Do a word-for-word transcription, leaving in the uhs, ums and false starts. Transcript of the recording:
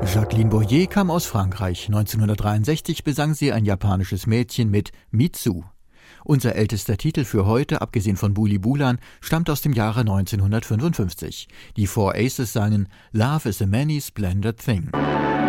Jacqueline Boyer kam aus Frankreich. neunzehnhundertdreiundsechzig besang sie ein japanisches Mädchen mit Mitsu. Unser ältester Titel für heute, abgesehen von Buli Bulan, stammt aus dem Jahre neunzehnhundertfünfundfünfzig. Die Four Aces sangen Love is a many splendid thing.